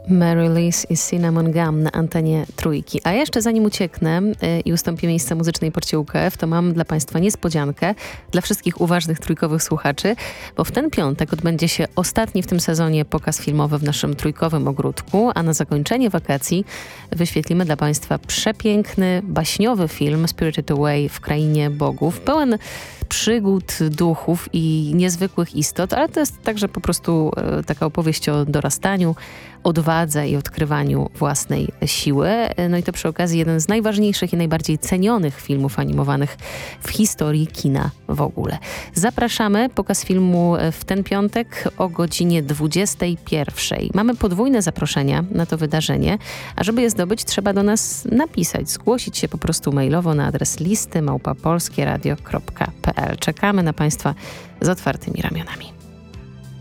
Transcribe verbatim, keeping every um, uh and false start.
Mary Liz i Cinnamon Gum na antenie Trójki. A jeszcze zanim ucieknę y, i ustąpię miejsca muzycznej porcie U K F, to mam dla Państwa niespodziankę dla wszystkich uważnych trójkowych słuchaczy, bo w ten piątek odbędzie się ostatni w tym sezonie pokaz filmowy w naszym trójkowym ogródku, a na zakończenie wakacji wyświetlimy dla Państwa przepiękny, baśniowy film Spirited Away w krainie bogów, pełen przygód, duchów i niezwykłych istot, ale to jest także po prostu e, taka opowieść o dorastaniu, odwadze i odkrywaniu własnej siły. No i to przy okazji jeden z najważniejszych i najbardziej cenionych filmów animowanych w historii kina w ogóle. Zapraszamy. Pokaz filmu w ten piątek o godzinie dwudziestej pierwszej. Mamy podwójne zaproszenia na to wydarzenie, a żeby je zdobyć, trzeba do nas napisać, zgłosić się po prostu mailowo na adres listy małpa polskieradio kropka p l. Czekamy na Państwa z otwartymi ramionami.